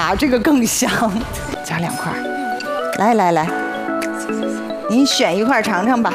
哇，这个更香，加2块。来来来，您选一块尝尝吧。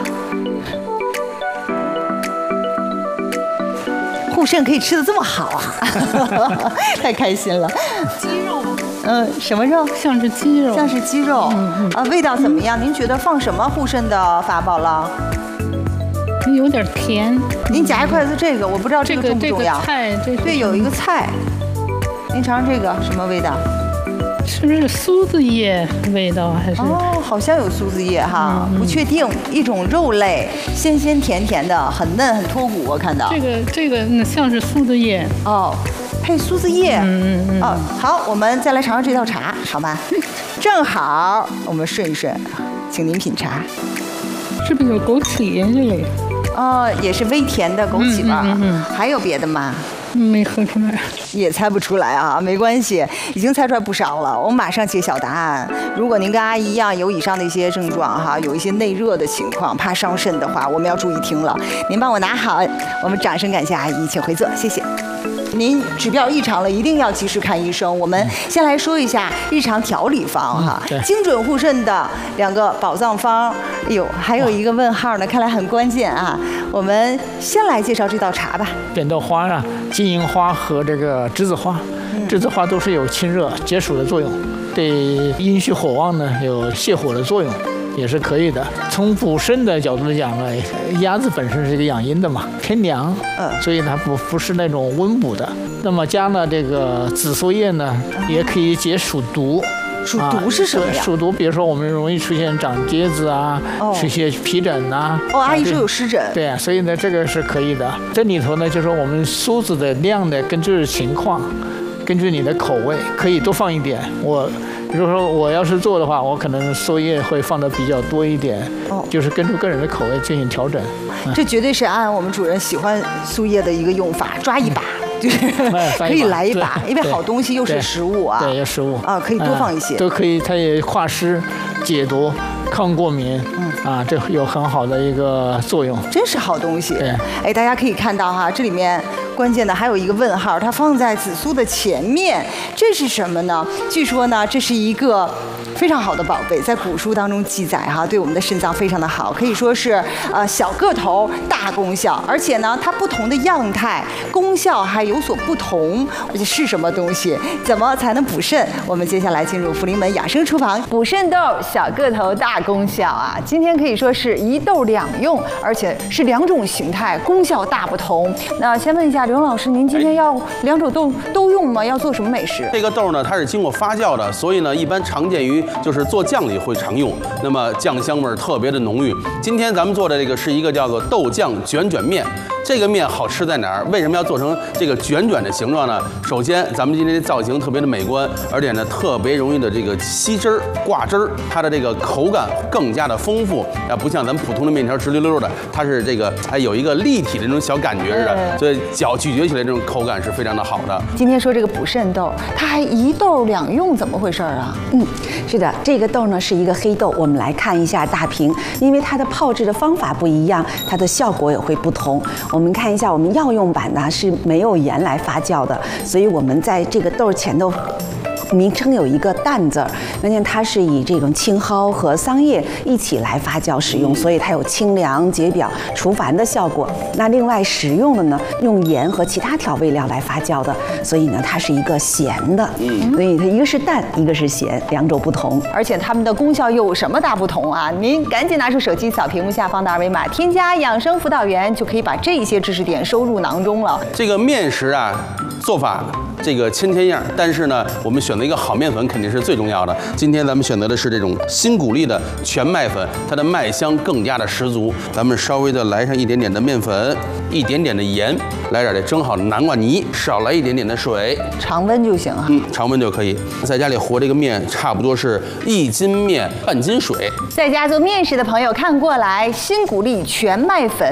护肾可以吃得这么好啊，太开心了。 鸡肉， 什么肉？ 像是鸡肉， 像是鸡肉。味道怎么样？您觉得放什么护肾的法宝了？ 有点甜。 您夹一筷子这个，我不知道这个重不重要。 菜， 对，有一个菜。您尝尝这个什么味道？ 是不是苏子叶味道还是？ 哦，好像有苏子叶哈，不确定。一种肉类，鲜鲜甜甜的，很嫩很脱骨，我看到。 这个像是苏子叶。 哦，配苏子叶。哦，好，我们再来尝尝这道茶，好吗？正好，我们顺一顺，请您品茶。 是不是有枸杞这类？ 哦，也是微甜的枸杞味儿。还有别的吗？ 没喝出来， 也猜不出来啊，没关系，已经猜出来不少了。我们马上揭晓答案。如果您跟阿姨一样有以上的一些症状哈，有一些内热的情况，怕伤肾的话，我们要注意听了。您帮我拿好，我们掌声感谢阿姨，请回座，谢谢。您指标异常了，一定要及时看医生。我们先来说一下日常调理方哈，精准护肾的2个宝藏方。哎呦，还有一个问号呢，看来很关键啊。我们先来介绍这道茶吧。 扁豆花啊，金银花和这个栀子花，栀子花都是有清热解暑的作用，对阴虚火旺呢有泻火的作用。也是可以的。从补肾的角度来讲呢，鸭子本身是一个养阴的嘛，偏凉，所以它不是那种温补的。那么加了这个紫苏叶呢，也可以解暑毒。 暑毒是什么呀？ 暑毒，比如说我们容易出现长疖子啊，出现皮疹呐。 阿姨说有湿疹。对啊，所以呢，这个是可以的。这里头呢，就是我们苏子的量呢，根据情况，根据你的口味，可以多放一点。比如说我要是做的话，我可能苏叶会放的比较多一点，就是根据个人的口味进行调整。 这绝对是按我们主人喜欢苏叶的一个用法，抓一把。就是可以来一把，因为好东西又是食物啊， 对，食物啊，可以多放一些， 都可以，它也化湿、解毒、抗过敏，这有很好的一个作用， 真是好东西。 对， 哎，大家可以看到哈，这里面关键的还有一个问号，它放在紫苏的前面，这是什么呢？据说呢，这是一个非常好的宝贝，在古书当中记载哈，对我们的肾脏非常的好，可以说是小个头大功效，而且呢，它不同的样态功效还有所不同，而且是什么东西？怎么才能补肾？我们接下来进入福临门养生厨房，补肾豆小个头大功效啊！今天可以说是一豆两用，而且是2种形态，功效大不同。那先问一下刘老师，您今天要2种豆都用吗？要做什么美食？ 这个豆呢，它是经过发酵的，所以呢，一般常见于就是做酱里会常用，那么酱香味特别的浓郁。今天咱们做的这个是一个叫做豆酱卷卷面。这个面好吃在哪儿？为什么要做成这个卷卷的形状呢？首先，咱们今天的造型特别的美观，而且呢特别容易的这个吸汁儿、挂汁儿，它的这个口感更加的丰富啊，不像咱们普通的面条直溜溜的，它是这个有一个立体的那种小感觉似的，所以咀嚼起来这种口感是非常的好的。 今天说这个补肾豆，它还一豆两用，怎么回事啊？ 是的，这个豆呢是一个黑豆，我们来看一下大瓶，因为它的泡制的方法不一样，它的效果也会不同。我们看一下，我们药用版呢是没有盐来发酵的，所以我们在这个豆前头名称有一个淡字儿，关键它是以这种青蒿和桑叶一起来发酵使用，所以它有清凉解表除烦的效果。那另外食用的呢，用盐和其他调味料来发酵的，所以呢它是一个咸的，所以它一个是淡，一个是咸，2种不同。 而且它们的功效又有什么大不同啊？您赶紧拿出手机扫屏幕下方的2维码，添加养生辅导员，就可以把这些知识点收入囊中了。 这个面食啊，做法这个千样，但是呢，我们选择一个好面粉肯定是最重要的。今天咱们选择的是这种新谷粒的全麦粉，它的麦香更加的十足。咱们稍微的来上一点点的面粉，一点点的盐，来点这蒸好的南瓜泥，少来一点点的水， 常温就行啊。 常温就可以。在家里和这个面差不多是1斤面半斤水。 在家做面食的朋友看过来，新谷粒全麦粉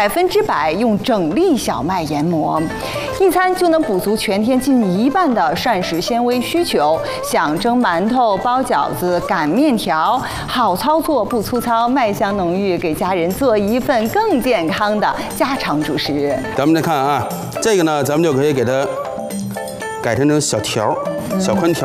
100%用整粒小麦研磨，一餐就能补足全天近1半的膳食纤维需求。想蒸馒头、包饺子、擀面条，好操作不粗糙，麦香浓郁，给家人做一份更健康的家常主食。 咱们再看啊，这个呢，咱们就可以给它改成这种小条、小宽条。